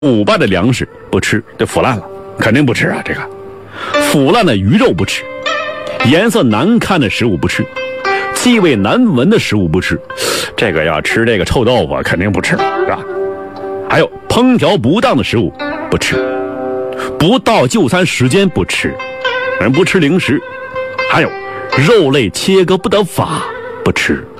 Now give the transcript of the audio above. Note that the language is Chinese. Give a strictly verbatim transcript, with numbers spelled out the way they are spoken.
腐败的粮食不吃，这腐烂了肯定不吃啊。这个腐烂的鱼肉不吃，颜色难看的食物不吃，气味难闻的食物不吃，这个要吃这个臭豆腐肯定不吃，是吧？还有烹调不当的食物不吃，不到就餐时间不吃，人不吃零食，还有肉类切割不得法不吃。